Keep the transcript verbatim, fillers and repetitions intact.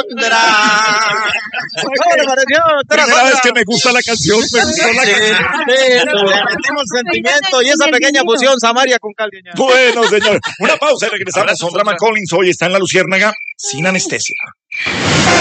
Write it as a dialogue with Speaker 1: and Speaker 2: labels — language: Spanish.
Speaker 1: Londra. ¿Cómo le pareció?
Speaker 2: Primera vez que me gusta la canción, me gustó la canción.
Speaker 1: Le metimos sentimiento y esa pequeña fusión, Samaria con Caldeña.
Speaker 2: Bueno, señor, una pausa y regresamos. Son Drama Collins hoy está en La Luciérnaga sin anestesia.